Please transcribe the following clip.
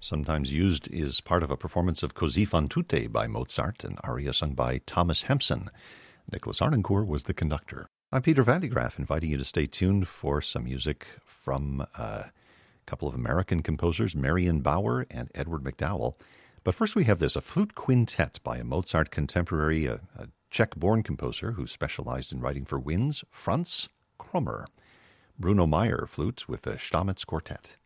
Sometimes used is part of a performance of Così fan tutte by Mozart, an aria sung by Thomas Hempson. Nicholas Arnoncourt was the conductor. I'm Peter Van de Graaff, inviting you to stay tuned for some music from a couple of American composers, Marion Bauer and Edward McDowell. But first we have this, a flute quintet by a Mozart contemporary, a Czech-born composer who specialized in writing for winds, Franz Krummer. Bruno Meyer, flute with the Stamitz Quartet.